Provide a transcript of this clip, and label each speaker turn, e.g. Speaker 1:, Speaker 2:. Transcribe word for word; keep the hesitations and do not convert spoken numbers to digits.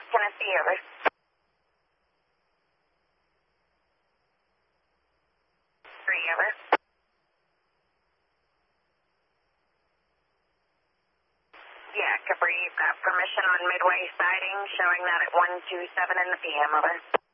Speaker 1: Tennessee, over. Three, over. Yeah, Capri, you've got permission on Midway sighting, showing that at one two seven in the P M, over.